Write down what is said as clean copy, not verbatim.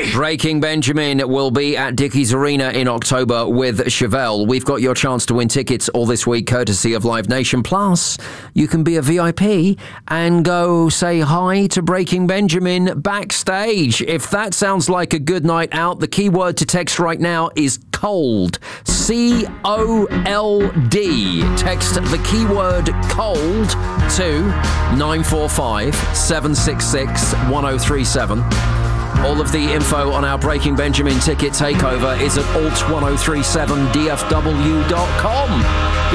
Breaking Benjamin will be at Dickies Arena in October with Chevelle. We've got your chance to win tickets all this week, courtesy of Live Nation. Plus, you can be a VIP and go say hi to Breaking Benjamin backstage. If that sounds like a good night out, the keyword to text right now is cold. C-O-L-D. Text the keyword cold to 945 766 1037. All of the info on our Breaking Benjamin ticket takeover is at alt1037dfw.com.